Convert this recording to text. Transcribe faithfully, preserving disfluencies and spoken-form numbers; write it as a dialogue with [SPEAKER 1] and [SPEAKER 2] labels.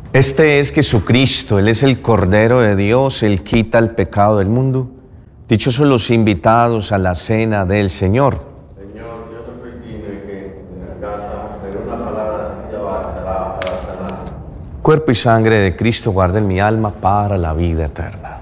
[SPEAKER 1] Este es Jesucristo, Él es el Cordero de Dios, Él quita el pecado del mundo. Dichosos los invitados a la cena del Señor.
[SPEAKER 2] Señor, yo no soy digno de que en la casa, pero una palabra ya bastará para sanar.
[SPEAKER 1] Cuerpo y sangre de Cristo guarden mi alma para la vida eterna.